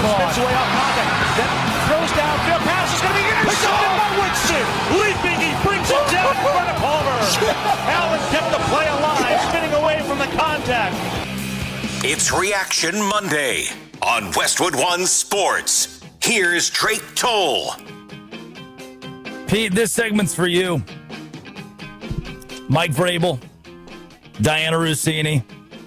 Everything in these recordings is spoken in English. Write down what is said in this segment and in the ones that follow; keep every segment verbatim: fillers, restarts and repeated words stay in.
spins away off contact, then throws downfield, pass is going to be intercepted by Winston. Leaping, he brings it down in front of Palmer. Allen kept the play alive, spinning away from the contact. It's Reaction Monday on Westwood One Sports. Here's Drake Toll. Pete, this segment's for you. Mike Vrabel, Diana Russini.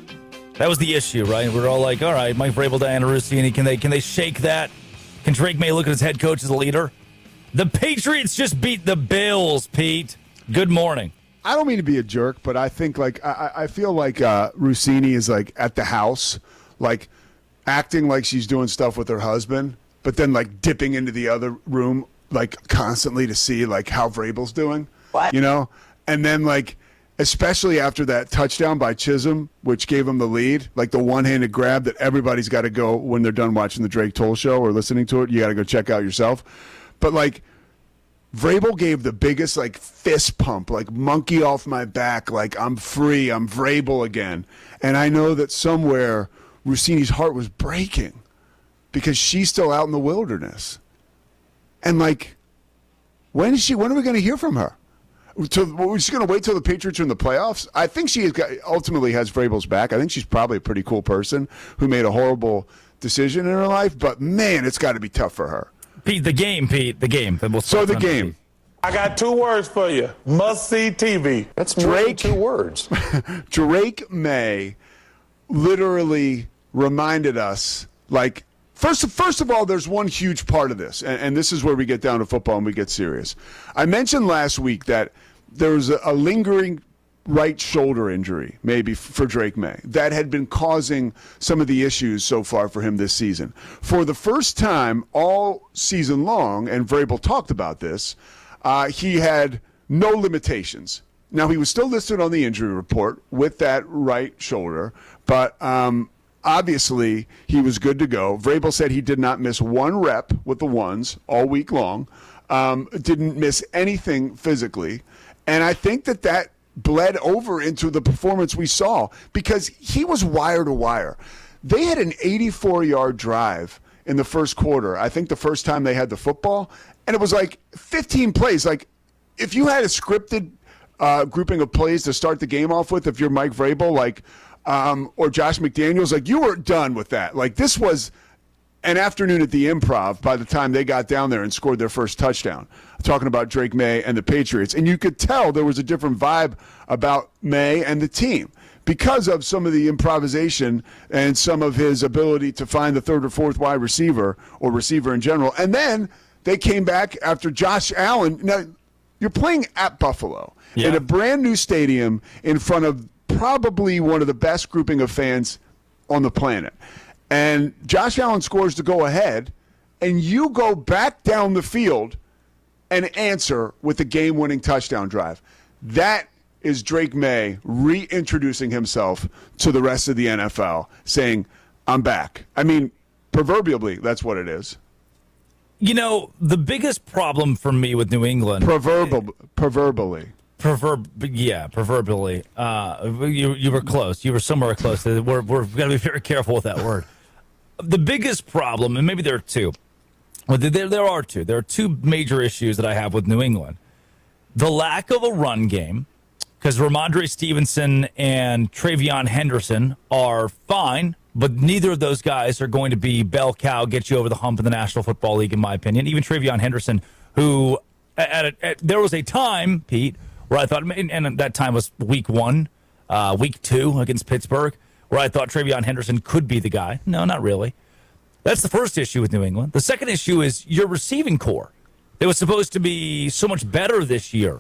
That was the issue, right? We're all like, all right, Mike Vrabel, Diana Russini, can they can they shake that? Can Drake May look at his head coach as a leader? The Patriots just beat the Bills, Pete. Good morning. I don't mean to be a jerk, but I think like I, I feel like uh, Russini is like at the house, like acting like she's doing stuff with her husband, but then like dipping into the other room like constantly to see like how Vrabel's doing. What? You know? And then like especially after that touchdown by Chisholm, which gave him the lead, like the one-handed grab that everybody's got to go when they're done watching the Drake Toll show or listening to it. You got to go check out yourself. But like Vrabel gave the biggest like fist pump, like monkey off my back, like I'm free, I'm Vrabel again. And I know that somewhere Russini's heart was breaking because she's still out in the wilderness. And like, when is she? When are we going to hear from her? To, we're just going to wait till the Patriots are in the playoffs. I think she has got, ultimately has Vrabel's back. I think she's probably a pretty cool person who made a horrible decision in her life. But man, it's got to be tough for her. Pete, the game, Pete, the game. We'll so the game. I got two words for you. Must-see T V. That's more Drake, than two words. Drake May literally reminded us, like, first, first of all, there's one huge part of this, and, and this is where we get down to football and we get serious. I mentioned last week that there was a, a lingering right shoulder injury, maybe for Drake May, that had been causing some of the issues so far for him this season. For the first time all season long, and Vrabel talked about this, uh, he had no limitations. Now, he was still listed on the injury report with that right shoulder, but um, obviously he was good to go. Vrabel said he did not miss one rep with the ones all week long, um, didn't miss anything physically, and I think that that bled over into the performance we saw because he was wire to wire. They had an eighty-four-yard drive in the first quarter, I think the first time they had the football, and it was like fifteen plays. Like, if you had a scripted uh, grouping of plays to start the game off with, if you're Mike Vrabel, like, um, or Josh McDaniels, like, you were done with that. Like, this was an afternoon at the Improv by the time they got down there and scored their first touchdown. Talking about Drake May and the Patriots. And you could tell there was a different vibe about May and the team because of some of the improvisation and some of his ability to find the third or fourth wide receiver or receiver in general. And then they came back after Josh Allen. Now, you're playing at Buffalo yeah. in a brand new stadium in front of probably one of the best grouping of fans on the planet. And Josh Allen scores to go ahead, and you go back down the field and answer with a game-winning touchdown drive. That is Drake May reintroducing himself to the rest of the N F L, saying, I'm back. I mean, proverbially, that's what it is. You know, the biggest problem for me with New England... Proverbial, proverbially. Proverb, yeah, proverbially. Uh, you you were close. You were somewhere close. We're we're got to be very careful with that word. The biggest problem, and maybe there are two. Well, there, there are two. There are two major issues that I have with New England. The lack of a run game, because Ramondre Stevenson and Travion Henderson are fine, but neither of those guys are going to be bell cow, get you over the hump in the National Football League, in my opinion. Even Travion Henderson, who at, a, at there was a time, Pete, where I thought, and, and that time was week one, uh, week two against Pittsburgh, where I thought Travion Henderson could be the guy. No, not really. That's the first issue with New England. The second issue is your receiving core. It was supposed to be so much better this year.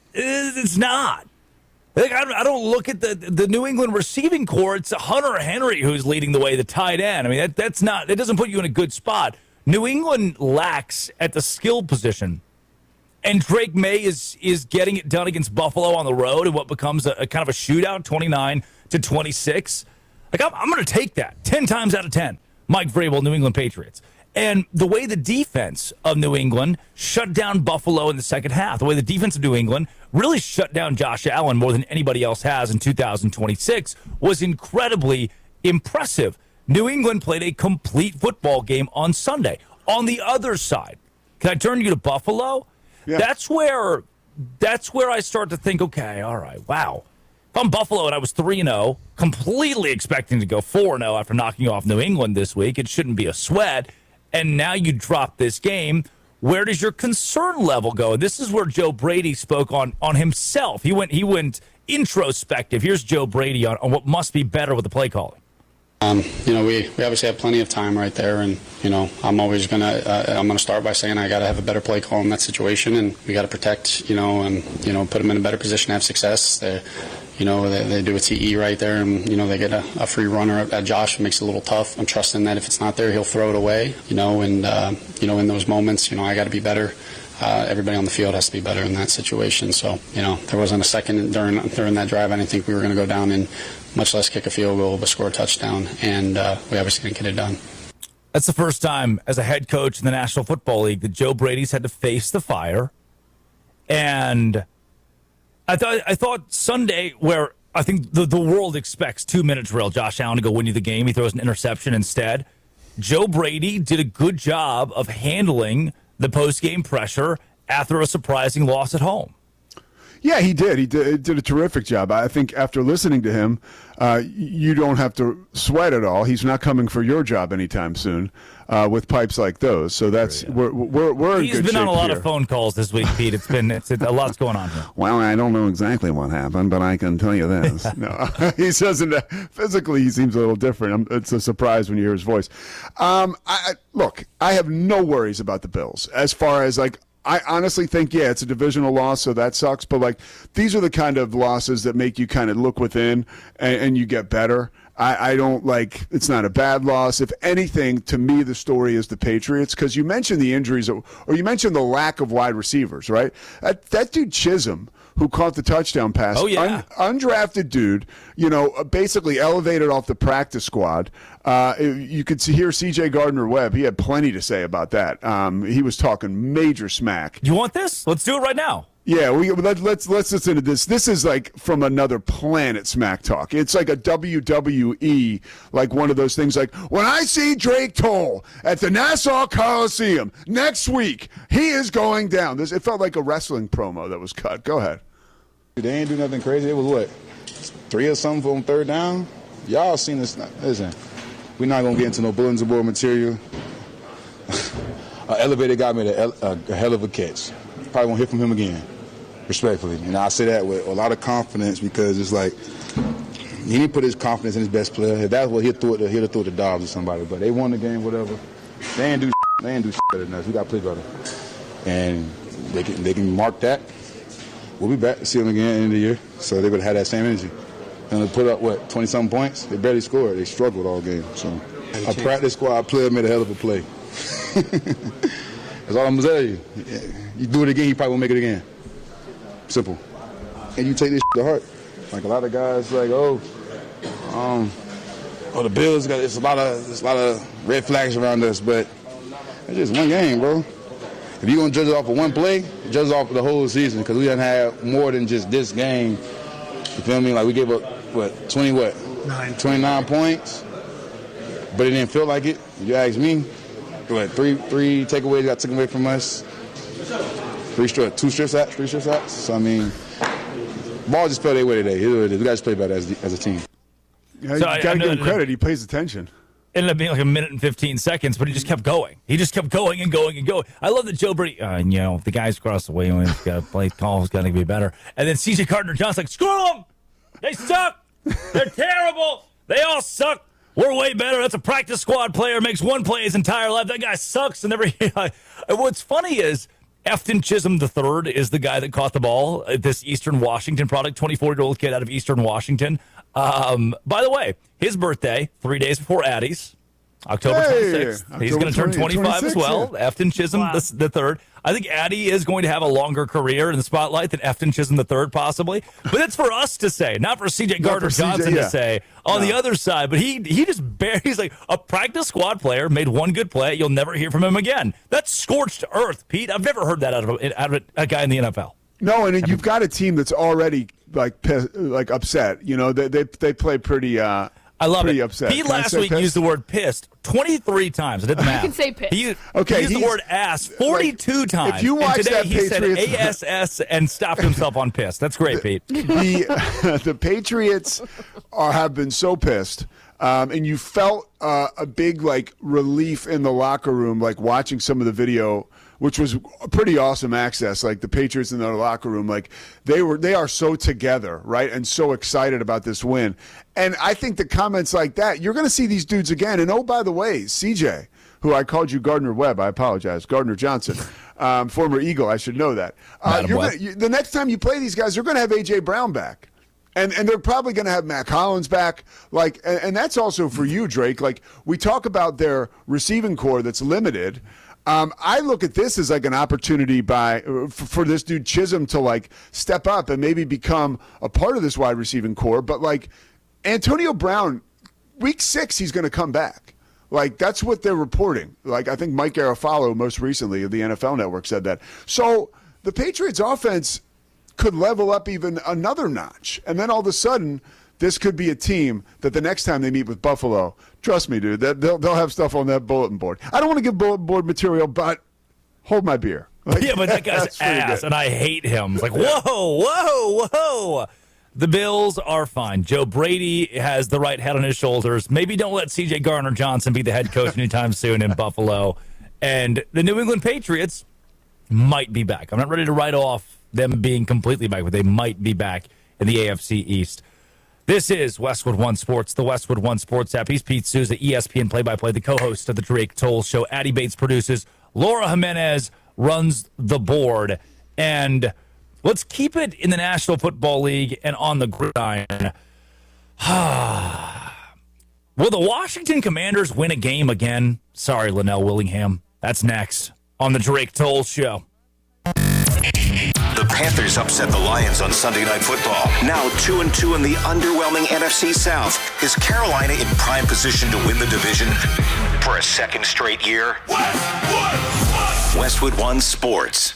It's not. Like, I don't look at the the New England receiving core. It's Hunter Henry who's leading the way, the tight end. I mean, that, that's not. That doesn't put you in a good spot. New England lacks at the skill position, and Drake May is is getting it done against Buffalo on the road in what becomes a, a kind of a shootout, twenty-nine to twenty-six. Like, I'm, I'm going to take that ten times out of ten. Mike Vrabel, New England Patriots. And the way the defense of New England shut down Buffalo in the second half, the way the defense of New England really shut down Josh Allen more than anybody else has in two thousand twenty-six was incredibly impressive. New England played a complete football game on Sunday. On the other side, can I turn you to Buffalo? Yeah. That's where that's where I start to think, okay, all right, wow. If I'm Buffalo and I was three and oh, completely expecting to go four and oh after knocking off New England this week, it shouldn't be a sweat. And now you drop this game. Where does your concern level go? This is where Joe Brady spoke on, on himself. He went he went introspective. Here's Joe Brady on, on what must be better with the play calling. Um, you know, we, we obviously have plenty of time right there, and you know, I'm always gonna uh, I'm gonna start by saying I got to have a better play call in that situation, and we got to protect, you know, and you know, put them in a better position to have success. They, you know, they, they do a T E right there, and you know, they get a, a free runner at Josh, makes it a little tough. I'm trusting that if it's not there, he'll throw it away, you know, and uh, you know, in those moments, you know, I got to be better. Uh, everybody on the field has to be better in that situation. So, you know, there wasn't a second during during that drive I didn't think we were going to go down and much less kick a field goal, but score a touchdown, and uh, we obviously didn't get it done. That's the first time as a head coach in the National Football League that Joe Brady's had to face the fire. And I thought I thought Sunday, where I think the, the world expects two-minute drill, Josh Allen to go win you the game, he throws an interception instead. Joe Brady did a good job of handling the post-game pressure after a surprising loss at home. Yeah, he did. He did, did a terrific job. I think after listening to him, uh, you don't have to sweat at all. He's not coming for your job anytime soon uh, with pipes like those. So that's we're we're we're in He's good been shape on a lot here. of phone calls this week, Pete. It's been it's, it's a lot's going on here. Well, I don't know exactly what happened, but I can tell you this. No, he doesn't. Physically, he seems a little different. It's a surprise when you hear his voice. Um, I, I, look, I have no worries about the Bills as far as like. I honestly think, yeah, it's a divisional loss, so that sucks. But, like, these are the kind of losses that make you kind of look within and, and you get better. I, I don't, like, it's not a bad loss. If anything, to me, the story is the Patriots, because you mentioned the injuries, or, or you mentioned the lack of wide receivers, right? That, that dude Chisholm, who caught the touchdown pass, oh, yeah. un, undrafted dude, you know, basically elevated off the practice squad. Uh, you could see, hear C J Gardner-Webb. He had plenty to say about that. Um, he was talking major smack. You want this? Let's do it right now. Yeah, we let, let's let's listen to this. This is like from another planet smack talk. It's like a W W E, like one of those things. Like when I see Drake Toll at the Nassau Coliseum next week, he is going down. This it felt like a wrestling promo that was cut. Go ahead. They ain't do nothing crazy. It was what, three or something on third down. Y'all seen this? Listen, we're not gonna get into no bulletin board material. An elevator guy made a, a, a hell of a catch. Probably won't hear from him again. Respectfully, and I say that with a lot of confidence because it's like he didn't put his confidence in his best player. If that's what he'll throw it, to, he'll throw it to Dobbs or somebody. But they won the game, whatever. They ain't do, they ain't do better than us. We got to play better, and they can they can mark that. We'll be back to see them again at the end of the year, so they would have had that same energy. And they put up what twenty something points. They barely scored. They struggled all game. So a practice squad player made a hell of a play. That's all I'm gonna tell you. You do it again, you probably won't make it again. Simple. And you take this to heart. Like a lot of guys, like, oh, um, oh, the Bills got it's a lot of it's a lot of red flags around us, but it's just one game, bro. If you're gonna judge it off of one play, judge it off of the whole season because we done had more than just this game. You feel me? Like we gave up what twenty what Nine. twenty-nine points, but it didn't feel like it. If you ask me, what three three takeaways got taken away from us. Three strip, two strip sacks, three strip sacks. So I mean, ball just fell their way today. We got to just play better as, the, as a team. Yeah, So you I- got I to know give him that- credit. He pays attention. Ended up being like a minute and fifteen seconds, but he just kept going. He just kept going and going and going. I love that Joe Brady, uh, you know, the guys across the way, he's got to play call, he's got to be better. And then C J Gardner-Johnson's like, screw them! They suck! They're terrible! They all suck! We're way better. That's a practice squad player, makes one play his entire life. That guy sucks. And every what's funny is Efton Chisholm the third is the guy that caught the ball at this Eastern Washington product, twenty-four-year-old kid out of Eastern Washington. Um, by the way, his birthday, three days before Addie's, October Hey, twenty-sixth. He's October going to turn twenty, twenty-five as well. twenty-six, yeah. Efton Chisholm Wow. the, the third. I think Addie is going to have a longer career in the spotlight than Efton Chisholm the third, possibly. But that's for us to say, not for C J Not for C J, Gardner-Johnson yeah. to say on No. the other side. But he he just bare, he's like a practice squad player, made one good play. You'll never hear from him again. That's scorched earth, Pete. I've never heard that out of a, out of a guy in the N F L. No, and you've got a team that's already like piss- like upset. You know, they they, they play pretty. Uh, I love pretty it. upset. He Can I last say week pissed? used the word pissed twenty-three times. I did the math. You can say pissed. He, Okay, he used the he's- word ass forty-two like, times. if you watch and today that he said Patriots- A S S and stopped himself on pissed. That's great, Pete. the the Patriots are, have been so pissed, um, and you felt uh, a big like relief in the locker room, like watching some of the video, which was pretty awesome access. Like the Patriots in their locker room, like they were, they are so together, right, and so excited about this win. And I think the comments like that, you're going to see these dudes again. And oh, by the way, C J, who I called you Gardner Webb, I apologize, Gardner Johnson, um, former Eagle, I should know that. Uh, you're gonna, you, the next time you play these guys, they're going to have A J Brown back. And and they're probably going to have Matt Collins back. Like, and, and that's also for you, Drake. Like, we talk about their receiving core that's limited. Um, I look at this as like an opportunity by for, for this dude Chisholm to like step up and maybe become a part of this wide receiving core. But like Antonio Brown, week six, he's going to come back. Like, that's what they're reporting. Like, I think Mike Garafolo most recently of the N F L Network said that. So the Patriots offense could level up even another notch. And then all of a sudden, this could be a team that the next time they meet with Buffalo, trust me, dude, that they'll, they'll have stuff on that bulletin board. I don't want to give bulletin board material, but hold my beer. Like, Yeah, but that guy's ass, good. and I hate him. It's like, whoa, whoa, whoa. The Bills are fine. Joe Brady has the right head on his shoulders. Maybe don't let C J Gardner Johnson be the head coach anytime soon in Buffalo. And the New England Patriots might be back. I'm not ready to write off them being completely back, but they might be back in the A F C East. This is Westwood One Sports, the Westwood One Sports app. He's Pete Souza, E S P N play-by-play, the co-host of the Drake Toll Show. Addie Bates produces. Laura Jimenez runs the board. And let's keep it in the National Football League and on the gridiron. Will the Washington Commanders win a game again? Sorry, Linnell Willingham. That's next on the Drake Toll Show. The Panthers upset the Lions on Sunday Night Football. Now two and two in the underwhelming N F C South. Is Carolina in prime position to win the division for a second straight year? Westwood One, Westwood One Sports.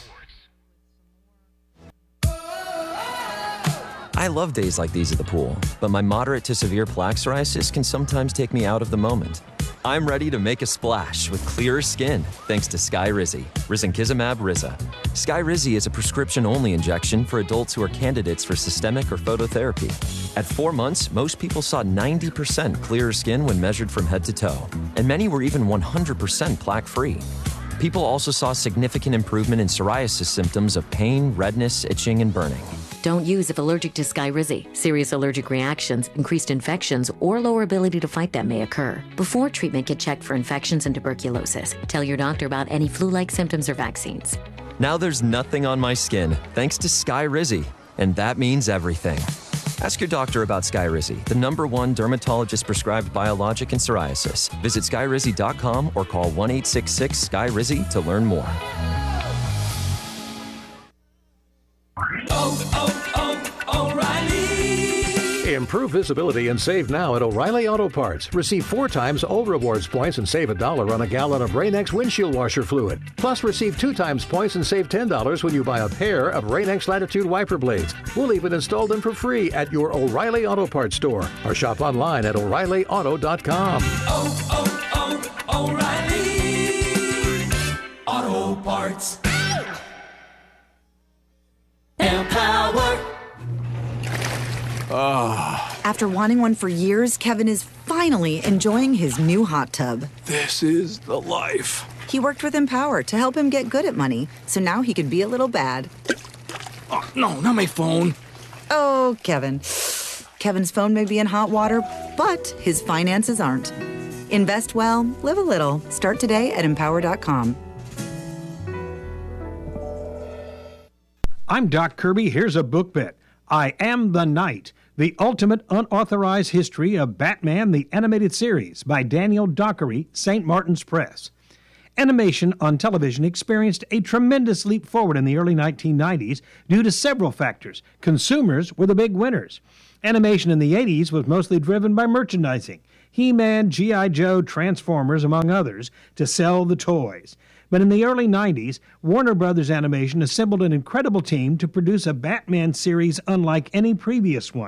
I love days like these at the pool, but my moderate to severe plaque psoriasis can sometimes take me out of the moment. I'm ready to make a splash with clearer skin thanks to Skyrizi, risankizumab Riza. Skyrizi is a prescription-only injection for adults who are candidates for systemic or phototherapy. At four months, most people saw ninety percent clearer skin when measured from head to toe, and many were even one hundred percent plaque-free. People also saw significant improvement in psoriasis symptoms of pain, redness, itching, and burning. Don't use if allergic to Skyrizi. Serious allergic reactions, increased infections, or lower ability to fight them may occur. Before treatment, get checked for infections and tuberculosis. Tell your doctor about any flu-like symptoms or vaccines. Now there's nothing on my skin thanks to Skyrizi, and that means everything. Ask your doctor about Skyrizi, the number one dermatologist-prescribed biologic in psoriasis. Visit skyrizi dot com or call one eight six six S K Y R I Z I to learn more. Oh, oh, oh, O'Reilly! Improve visibility and save now at O'Reilly Auto Parts. Receive four times O Rewards points and save a dollar on a gallon of Rain-X windshield washer fluid. Plus, receive two times points and save ten dollars when you buy a pair of Rain-X Latitude wiper blades. We'll even install them for free at your O'Reilly Auto Parts store or shop online at O'Reilly Auto dot com. Oh, oh, oh, O'Reilly! Auto Parts. Empower. Ah. After wanting one for years, Kevin is finally enjoying his new hot tub. This is the life. He worked with Empower to help him get good at money, so now he can be a little bad. Oh, no, not my phone. Oh, Kevin. Kevin's phone may be in hot water, but his finances aren't. Invest well, live a little. Start today at empower dot com. I'm Doc Kirby. Here's a book bit. I Am the Knight, the ultimate unauthorized history of Batman the Animated Series by Daniel Dockery, Saint Martin's Press. Animation on television experienced a tremendous leap forward in the early nineteen nineties due to several factors. Consumers were the big winners. Animation in the eighties was mostly driven by merchandising, He-Man, G I. Joe, Transformers, among others, to sell the toys. But in the early nineties, Warner Brothers Animation assembled an incredible team to produce a Batman series unlike any previous one.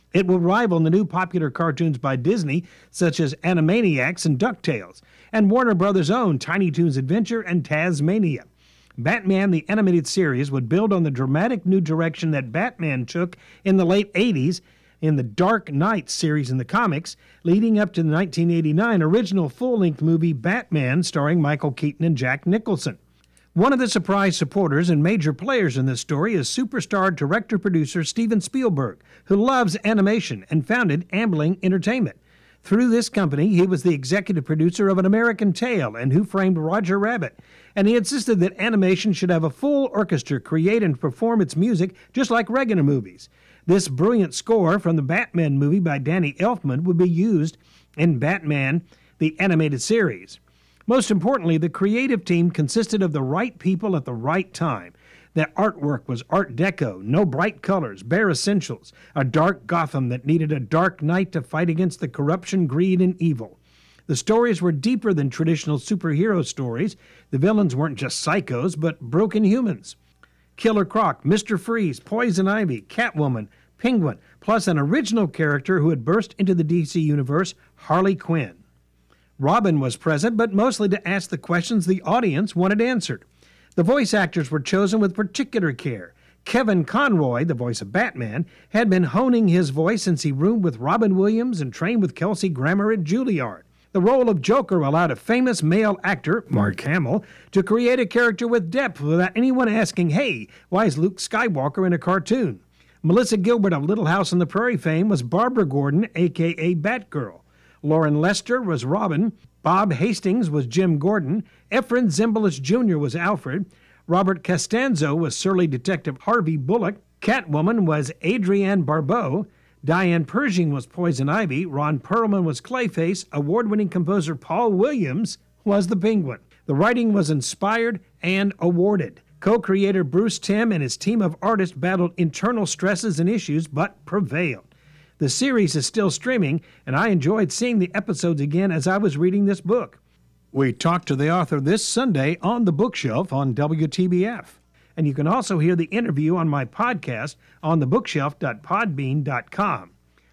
It will rival the new popular cartoons by Disney, such as Animaniacs and DuckTales, and Warner Brothers' own Tiny Toons Adventure and Taz-Mania. Batman the Animated Series would build on the dramatic new direction that Batman took in the late eighties in the Dark Knight series in the comics, leading up to the nineteen eighty-nine original full-length movie Batman starring Michael Keaton and Jack Nicholson. One of the surprise supporters and major players in this story is superstar director-producer Steven Spielberg, who loves animation and founded Amblin Entertainment. Through this company, he was the executive producer of An American Tail and Who Framed Roger Rabbit, and he insisted that animation should have a full orchestra create and perform its music just like regular movies. This brilliant score from the Batman movie by Danny Elfman would be used in Batman the Animated Series. Most importantly, the creative team consisted of the right people at the right time. The artwork was Art Deco, no bright colors, bare essentials, a dark Gotham that needed a dark knight to fight against the corruption, greed, and evil. The stories were deeper than traditional superhero stories. The villains weren't just psychos, but broken humans. Killer Croc, Mister Freeze, Poison Ivy, Catwoman, Penguin, plus an original character who had burst into the D C universe, Harley Quinn. Robin was present, but mostly to ask the questions the audience wanted answered. The voice actors were chosen with particular care. Kevin Conroy, the voice of Batman, had been honing his voice since he roomed with Robin Williams and trained with Kelsey Grammer at Juilliard. The role of Joker allowed a famous male actor, Mark Hamill, to create a character with depth without anyone asking, hey, why is Luke Skywalker in a cartoon? Melissa Gilbert of Little House on the Prairie fame was Barbara Gordon, a k a. Batgirl. Lauren Lester was Robin. Bob Hastings was Jim Gordon. Efren Zimbalist Junior was Alfred. Robert Costanzo was surly Detective Harvey Bullock. Catwoman was Adrienne Barbeau. Diane Pershing was Poison Ivy. Ron Perlman was Clayface. Award-winning composer Paul Williams was the Penguin. The writing was inspired and awarded. Co-creator Bruce Timm and his team of artists battled internal stresses and issues, but prevailed. The series is still streaming, and I enjoyed seeing the episodes again as I was reading this book. We talked to the author this Sunday on The Bookshelf on W T B F. And you can also hear the interview on my podcast on the bookshelf dot podbean dot com.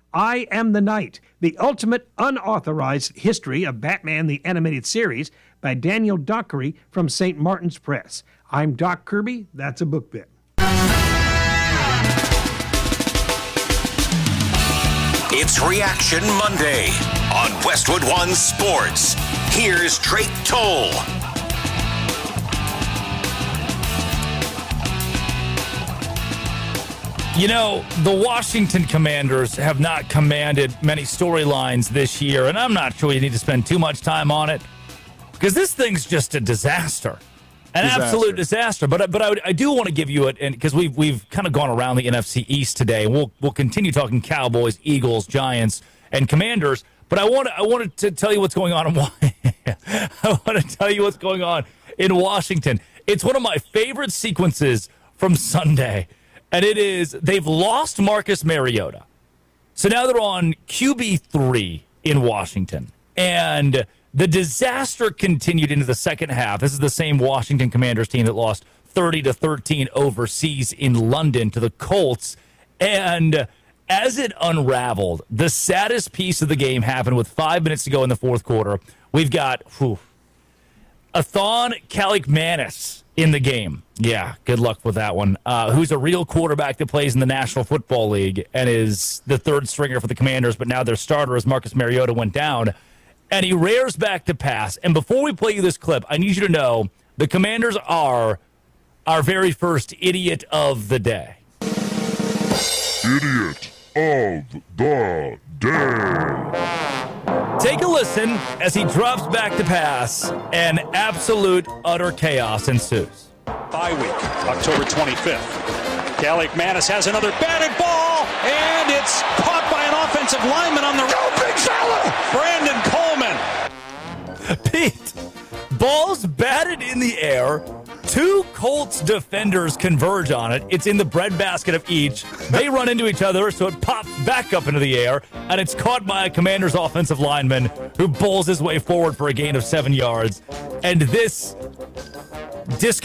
I Am the Knight, the ultimate unauthorized history of Batman the Animated Series by Daniel Dockery from Saint Martin's Press. I'm Doc Kirby. That's a book bit. It's Reaction Monday on Westwood One Sports. Here's Drake Toll. You know, the Washington Commanders have not commanded many storylines this year, and I'm not sure you need to spend too much time on it because this thing's just a disaster, an disaster. absolute disaster. But but I, I do want to give you it, because we've we've kind of gone around the N F C East today. We'll we'll continue talking Cowboys, Eagles, Giants, and Commanders. But I want I wanted to tell you what's going on in I want to tell you what's going on in Washington. It's one of my favorite sequences from Sunday. And it is, they've lost Marcus Mariota. So now they're on Q B three in Washington. And the disaster continued into the second half. This is the same Washington Commanders team that lost thirty to thirteen overseas in London to the Colts. And as it unraveled, the saddest piece of the game happened with five minutes to go in the fourth quarter. We've got whew, Athon Kalikmanis in the game. Yeah, good luck with that one. Uh, who's a real quarterback that plays in the National Football League and is the third stringer for the Commanders, but now their starter as Marcus Mariota went down. And he rears back to pass. And before we play you this clip, I need you to know the Commanders are our very first idiot of the day. Idiot of the day. Take a listen as he drops back to pass, and absolute, utter chaos ensues. Bye week, October twenty-fifth. Kalikmanis has another batted ball, and it's caught by an offensive lineman on the... Go, big fella! Brandon Coleman. Pete, ball's batted in the air. Two Colts defenders converge on it. It's in the breadbasket of each. They run into each other, so it pops back up into the air, and it's caught by a Commander's offensive lineman who bowls his way forward for a gain of seven yards. And this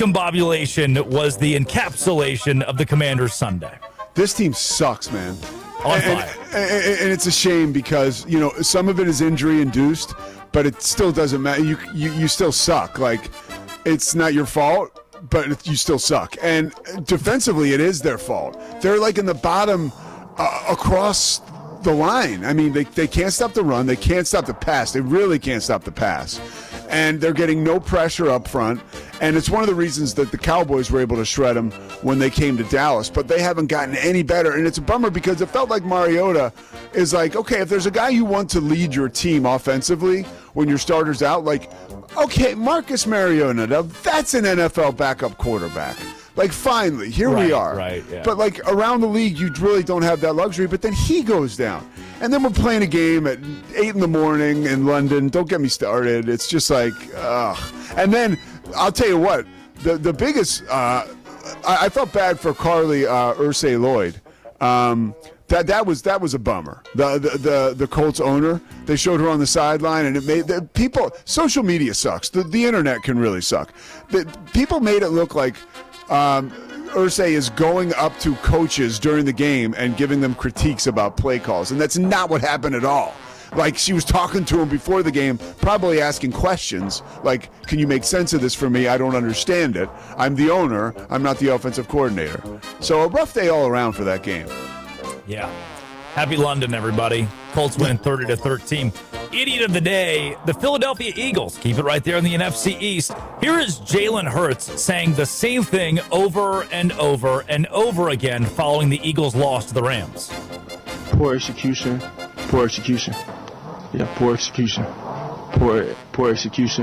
discombobulation was the encapsulation of the Commander's Sunday. This team sucks, man. On and, fire. And, and it's a shame because, you know, some of it is injury induced, but it still doesn't matter. You, you, you still suck. Like, it's not your fault, but you still suck. And defensively, it is their fault. They're like in the bottom uh, across the line. I mean, they, they can't stop the run. They can't stop the pass. They really can't stop the pass. And they're getting no pressure up front. And it's one of the reasons that the Cowboys were able to shred them when they came to Dallas. But they haven't gotten any better. And it's a bummer because it felt like Mariota is like, okay, if there's a guy you want to lead your team offensively when your starter's out, like, okay, Marcus Mariota, now that's an N F L backup quarterback. Like, finally, here right, we are. Right, yeah. But, like, around the league, you really don't have that luxury. But then he goes down. And then we're playing a game at eight in the morning in London. Don't get me started. It's just like, ugh. And then, I'll tell you what, the, the biggest, uh, I, I felt bad for Carly uh, Ursay Lloyd. Um, that that was that was a bummer. The, the the the Colts owner, they showed her on the sideline, and it made the people. Social media sucks. The the internet can really suck. The, people made it look like um, Ursay is going up to coaches during the game and giving them critiques about play calls, and that's not what happened at all. Like, she was talking to him before the game, probably asking questions like, can you make sense of this for me? I don't understand it. I'm the owner. I'm not the offensive coordinator. So a rough day all around for that game. Yeah. Happy London, everybody. Colts win thirty to thirteen. Idiot of the day, the Philadelphia Eagles. Keep it right there in the N F C East. Here is Jalen Hurts saying the same thing over and over and over again following the Eagles' loss to the Rams. Poor execution. Poor execution. Yeah, poor execution. Poor, poor execution.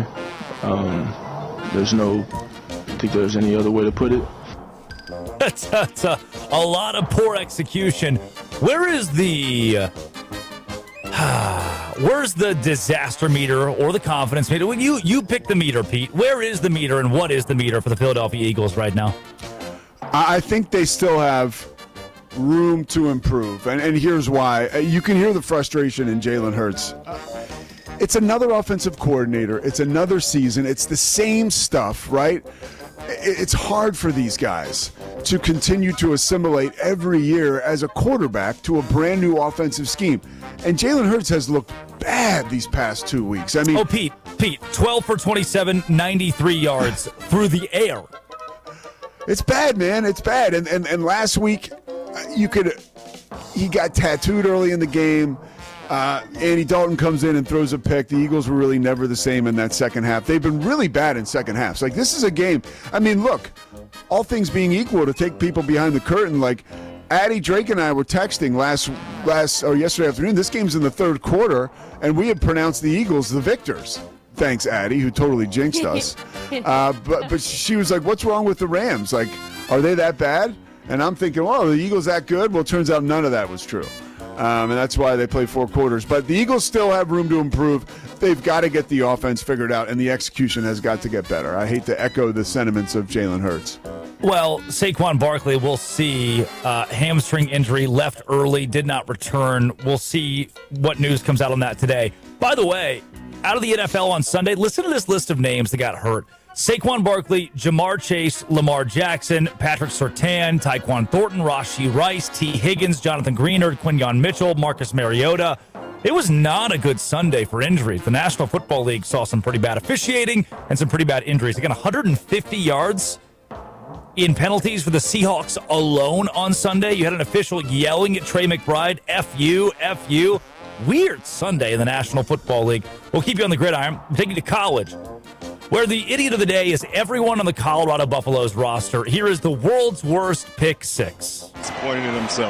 Um, there's no, I think there's any other way to put it. That's, that's a, a lot of poor execution. Where is the uh, where's the disaster meter or the confidence meter? When you you pick the meter, Pete. Where is the meter and what is the meter for the Philadelphia Eagles right now? I think they still have room to improve, and, and here's why. You can hear the frustration in Jalen Hurts. It's another offensive coordinator. It's another season. It's the same stuff, right? It's hard for these guys to continue to assimilate every year as a quarterback to a brand new offensive scheme. And Jalen Hurts has looked bad these past two weeks. I mean, oh, Pete, Pete, twelve for twenty-seven, ninety-three yards through the air. It's bad, man. It's bad. And and and last week, you could he got tattooed early in the game. Uh, Andy Dalton comes in and throws a pick. The Eagles were really never the same in that second half. They've been really bad in second halves. Like, this is a game. I mean, look, all things being equal, to take people behind the curtain, like Addie, Drake, and I were texting last last or yesterday afternoon. This game's in the third quarter, and we had pronounced the Eagles the victors. Thanks, Addie, who totally jinxed us. Uh, but but she was like, "What's wrong with the Rams? Like, are they that bad?" And I'm thinking, "Well, the Eagles that good?" Well, it turns out none of that was true. Um, and that's why they play four quarters. But the Eagles still have room to improve. They've got to get the offense figured out, and the execution has got to get better. I hate to echo the sentiments of Jalen Hurts. Well, Saquon Barkley, we'll see. Uh, hamstring injury, left early, did not return. We'll see what news comes out on that today. By the way, out of the N F L on Sunday, listen to this list of names that got hurt. Saquon Barkley, Jamar Chase, Lamar Jackson, Patrick Surtain, Tyquan Thornton, Rashee Rice, T. Higgins, Jonathan Greenard, Quinyon Mitchell, Marcus Mariota. It was not a good Sunday for injuries. The National Football League saw some pretty bad officiating and some pretty bad injuries. Again, one hundred fifty yards in penalties for the Seahawks alone on Sunday. You had an official yelling at Trey McBride, F you, F you. Weird Sunday in the National Football League. We'll keep you on the gridiron. We'll take you to college, where the idiot of the day is everyone on the Colorado Buffaloes roster. Here is the world's worst pick six. Disappointed in himself.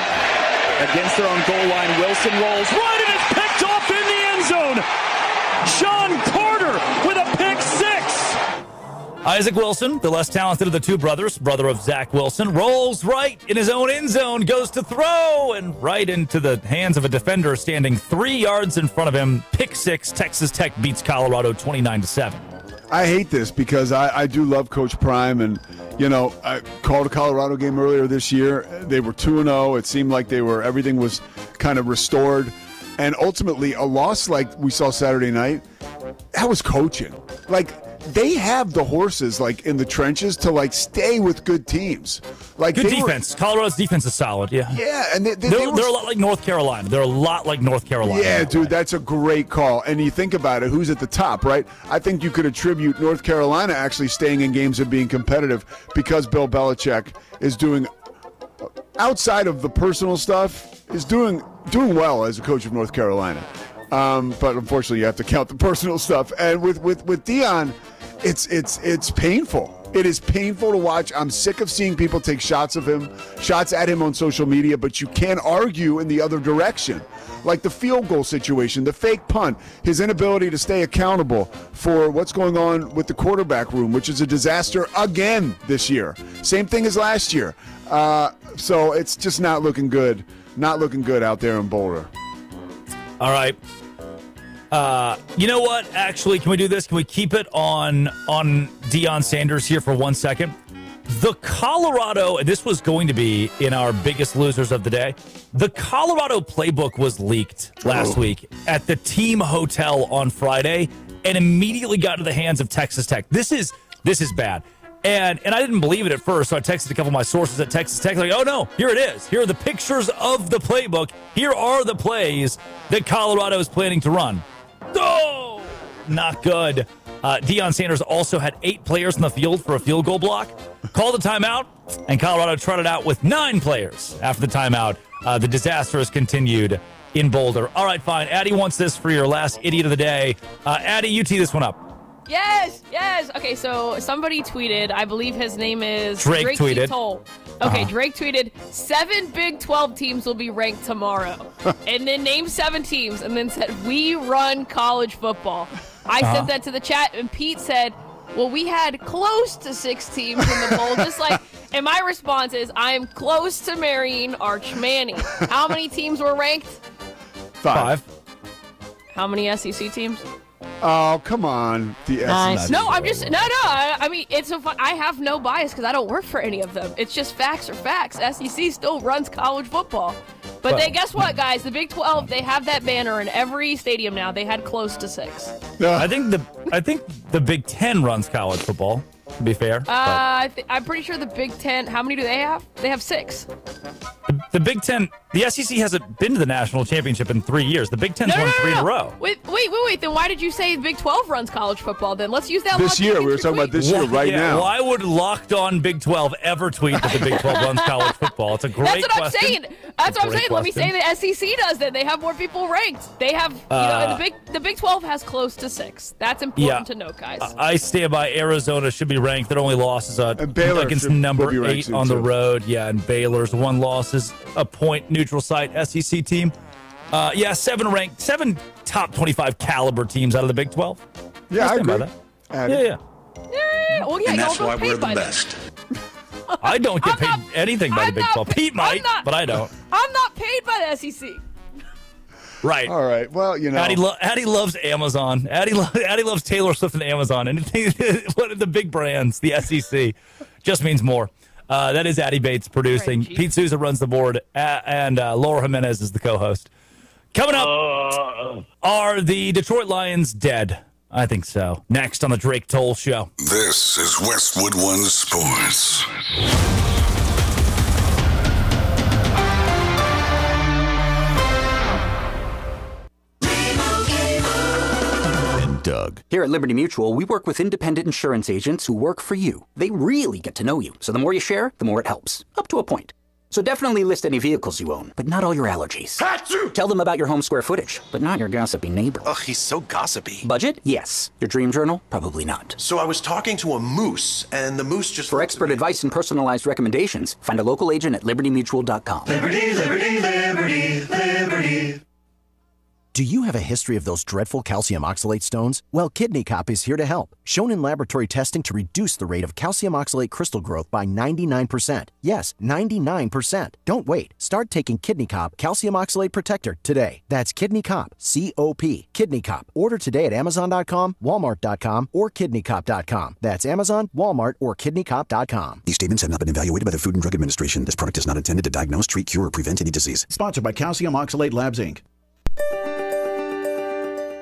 Against their own goal line, Wilson rolls right and it's picked off in the end zone. Sean Carter with a pick six. Isaac Wilson, the less talented of the two brothers, brother of Zach Wilson, rolls right in his own end zone, goes to throw, and right into the hands of a defender standing three yards in front of him. Pick six, Texas Tech beats Colorado twenty-nine to seven. I hate this because I, I do love Coach Prime, and, you know, I called a Colorado game earlier this year. They were two and oh. It seemed like they were, everything was kind of restored. And ultimately, a loss like we saw Saturday night, that was coaching. Like, they have the horses like in the trenches to like stay with good teams. Like good they defense. Were, Colorado's defense is solid. Yeah. Yeah, and they, they, they're, they were, they're a lot like North Carolina. They're a lot like North Carolina. Yeah, that dude, way. that's a great call. And you think about it, who's at the top, right? I think you could attribute North Carolina actually staying in games and being competitive because Bill Belichick is doing, outside of the personal stuff, is doing doing well as a coach of North Carolina. Um, but unfortunately, you have to count the personal stuff. And with with with Deion, it's it's it's painful. It is painful to watch. I'm sick of seeing people take shots of him, shots at him on social media, but you can't argue in the other direction. Like the field goal situation, the fake punt, his inability to stay accountable for what's going on with the quarterback room, which is a disaster again this year. Same thing as last year. Uh, so it's just not looking good. Not looking good out there in Boulder. All right. Uh, you know what? Actually, can we do this? Can we keep it on on Deion Sanders here for one second? The Colorado, and this was going to be in our biggest losers of the day, the Colorado playbook was leaked last oh. week at the team hotel on Friday and immediately got into the hands of Texas Tech. This is this is bad. And and I didn't believe it at first, so I texted a couple of my sources at Texas Tech. Like, oh, no, here it is. Here are the pictures of the playbook. Here are the plays that Colorado is planning to run. Oh, not good. Uh, Deion Sanders also had eight players in the field for a field goal block. Called a timeout, and Colorado trotted out with nine players after the timeout. Uh, the disaster has continued in Boulder. All right, fine. Addie wants this for your last idiot of the day. Uh, Addie, you tee this one up. Yes, yes. Okay, so somebody tweeted, I believe his name is Drake, Drake tweeted. Toll. Okay, Uh-huh. Drake tweeted, seven Big twelve teams will be ranked tomorrow. And then named seven teams and then said, we run college football. I Uh-huh. sent that to the chat and Pete said, well, we had close to six teams in the bowl, just like, and my response is, I am close to marrying Arch Manning. How many teams were ranked? Five. How many S E C teams? Oh, come on. The Nice. No, I'm just no, no. I, I mean, it's so fun. I have no bias because I don't work for any of them. It's just facts are facts. S E C still runs college football, but Well- they guess what, guys? The Big twelve, they have that banner in every stadium now. They had close to six. I think the I think the Big Ten runs college football, to be fair. Uh, I th- I'm pretty sure the Big Ten. How many do they have? They have six. The Big Ten, the S E C hasn't been to the national championship in three years. The Big Ten's No, no, won no, three no. in a row. Wait, wait, wait, wait. Then why did you say the Big twelve runs college football? Then let's use that. This logic year, we were against your talking about tweet. this year, right yeah, now. Why would Locked On Big twelve ever tweet that the Big twelve runs college football? It's a great That's what question. I'm saying. That's what I'm Great saying. Let me question. say the S E C does that. They have more people ranked. They have, you Uh, know, the Big the Big twelve has close to six. That's important Yeah. to note, guys. I stand by Arizona should be ranked. Their only loss is uh, Baylor against should- number will be ranked eight soon, on the too. road. Yeah, and Baylor's one loss is a point neutral site S E C team. Uh, yeah, seven ranked, seven top twenty-five caliber teams out of the Big twelve. Yeah, I stand by agree. that. Addie. Yeah, yeah. Yeah, well, yeah, And y'all that's both why paid we're the by them. best. I don't get I'm paid not- anything by I'm the Big not twelve. pa- Pete might, I'm not- but I don't. I'm not paid by the S E C. Right. All right. Well, you know. Addie, lo- Addie loves Amazon. Addie, lo- Addie loves Taylor Swift and Amazon. Anything, one of the big brands, the S E C, just means more. Uh, that is Addie Bates producing. Right, Pete Souza runs the board, a- and uh, Laura Jimenez is the co-host. Coming up, Uh, are the Detroit Lions dead? I think so. Next on the Drake Toll Show. This is Westwood One Sports. And Doug. Here at Liberty Mutual, we work with independent insurance agents who work for you. They really get to know you, so the more you share, the more it helps. Up to a point. So definitely list any vehicles you own, but not all your allergies. Achoo! Tell them about your home square footage, but not your gossipy neighbor. Ugh, he's so gossipy. Budget? Yes. Your dream journal? Probably not. So I was talking to a moose, and the moose just... For expert advice and personalized recommendations, find a local agent at liberty mutual dot com. Liberty, liberty, liberty, liberty. Do you have a history of those dreadful calcium oxalate stones? Well, Kidney Cop is here to help. Shown in laboratory testing to reduce the rate of calcium oxalate crystal growth by ninety-nine percent. Yes, ninety-nine percent. Don't wait. Start taking Kidney Cop Calcium Oxalate Protector today. That's Kidney Cop, C O P. Kidney Cop. Order today at amazon dot com, walmart dot com, or kidney cop dot com. That's Amazon, Walmart, or kidney cop dot com. These statements have not been evaluated by the Food and Drug Administration. This product is not intended to diagnose, treat, cure, or prevent any disease. Sponsored by Calcium Oxalate Labs, Incorporated.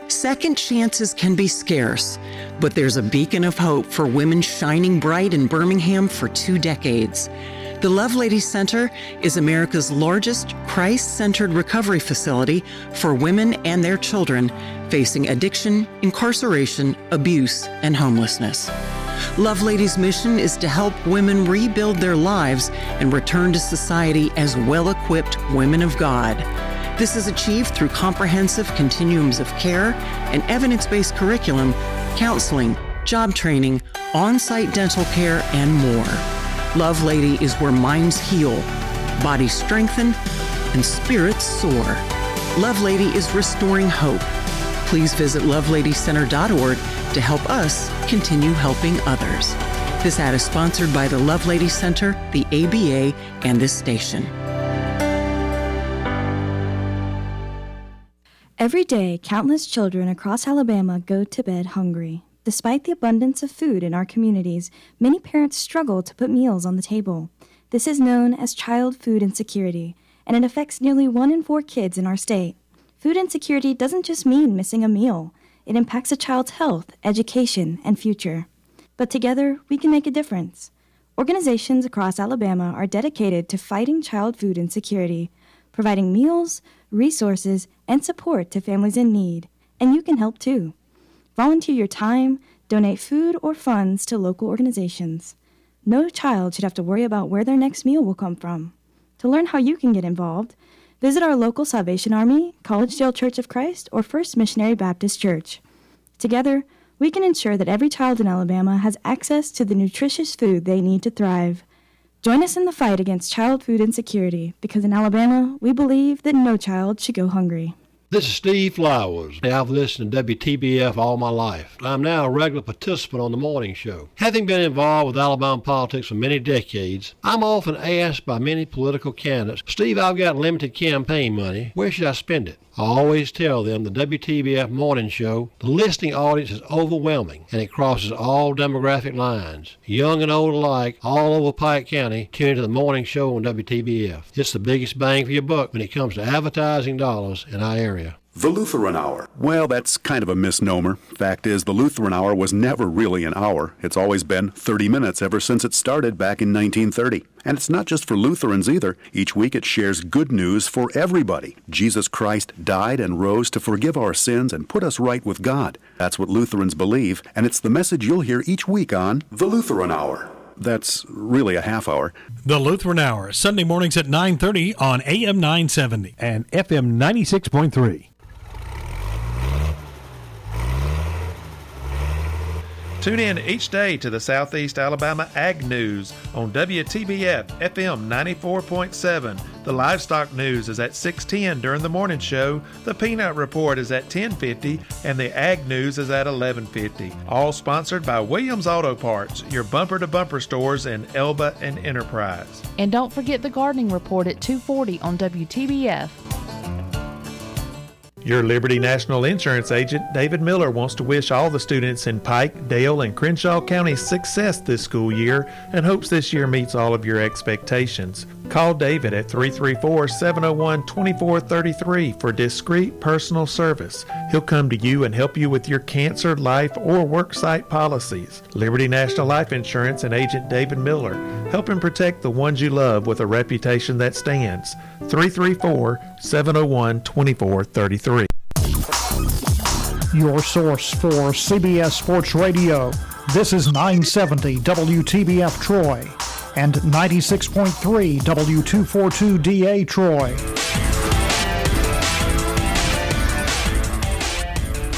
Second chances can be scarce, but there's a beacon of hope for women shining bright in Birmingham for two decades. The Lovelady Center is America's largest Christ-centered recovery facility for women and their children facing addiction, incarceration, abuse, and homelessness. Lovelady's mission is to help women rebuild their lives and return to society as well-equipped women of God. This is achieved through comprehensive continuums of care and evidence-based curriculum, counseling, job training, on-site dental care, and more. Lovelady is where minds heal, bodies strengthen, and spirits soar. Lovelady is restoring hope. Please visit lovelady center dot org to help us continue helping others. This ad is sponsored by the Lovelady Center, the A B A, and this station. Every day, countless children across Alabama go to bed hungry. Despite the abundance of food in our communities, many parents struggle to put meals on the table. This is known as child food insecurity, and it affects nearly one in four kids in our state. Food insecurity doesn't just mean missing a meal. It impacts a child's health, education, and future. But together, we can make a difference. Organizations across Alabama are dedicated to fighting child food insecurity, providing meals, resources, and support to families in need. And you can help too. Volunteer your time, donate food or funds to local organizations. No child should have to worry about where their next meal will come from. To learn how you can get involved, visit our local Salvation Army, Collegedale Church of Christ, or First Missionary Baptist Church. Together, we can ensure that every child in Alabama has access to the nutritious food they need to thrive. Join us in the fight against child food insecurity, because in Alabama, we believe that no child should go hungry. This is Steve Flowers. I've listened to W T B F all my life. I'm now a regular participant on the morning show. Having been involved with Alabama politics for many decades, I'm often asked by many political candidates, Steve, I've got limited campaign money. Where should I spend it? I always tell them the W T B F morning show, the listening audience is overwhelming, and it crosses all demographic lines. Young and old alike, all over Pike County, tune into the morning show on W T B F. It's the biggest bang for your buck when it comes to advertising dollars in our area. The Lutheran Hour. Well, that's kind of a misnomer. Fact is, the Lutheran Hour was never really an hour. It's always been thirty minutes ever since it started back in nineteen thirty. And it's not just for Lutherans either. Each week it shares good news for everybody. Jesus Christ died and rose to forgive our sins and put us right with God. That's what Lutherans believe, and it's the message you'll hear each week on The Lutheran Hour. That's really a half hour. The Lutheran Hour, Sunday mornings at nine thirty on A M nine seventy and F M ninety-six point three. Tune in each day to the Southeast Alabama Ag News on W T B F F M ninety-four point seven. The Livestock News is at six ten during the morning show. The Peanut Report is at ten fifty, and the Ag News is at eleven fifty. All sponsored by Williams Auto Parts, your bumper-to-bumper stores in Elba and Enterprise. And don't forget the Gardening Report at two forty on W T B F. Your Liberty National Insurance agent, David Miller, wants to wish all the students in Pike, Dale, and Crenshaw counties success this school year and hopes this year meets all of your expectations. Call David at three three four, seven oh one, two four three three for discreet personal service. He'll come to you and help you with your cancer, life, or worksite policies. Liberty National Life Insurance and agent David Miller, helping protect the ones you love with a reputation that stands. three three four, seven oh one, two four three three. Your source for C B S Sports Radio. This is nine seventy W T B F Troy and ninety-six point three W two forty-two D A Troy.